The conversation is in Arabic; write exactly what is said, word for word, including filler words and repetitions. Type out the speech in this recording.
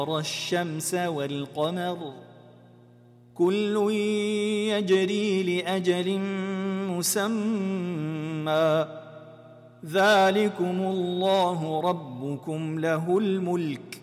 الشمس والقمر كل يجري لأجل مسمى ذلكم الله ربكم له الملك